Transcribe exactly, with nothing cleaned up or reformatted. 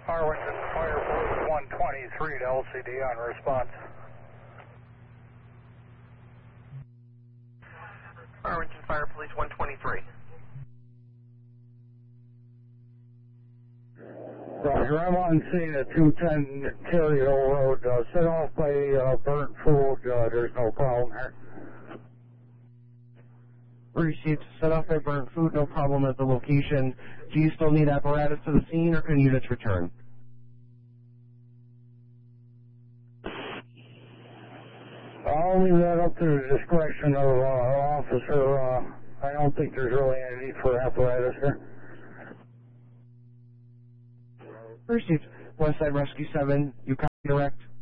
Fire engine, fire police one twenty-three to L C D on response. Fire engine, fire police one twenty-three. Roger, I'm on scene at two ten Terry Hill Road. Uh, set off by uh, burnt food. Uh, there's no problem here. Received. Set off by burnt food, no problem at the location. Do you still need apparatus to the scene, or can units return? I'll leave that up to the discretion of uh, our officer. Uh, I don't think there's really any need for apparatus here. Received. Westside Rescue seven, you copy direct?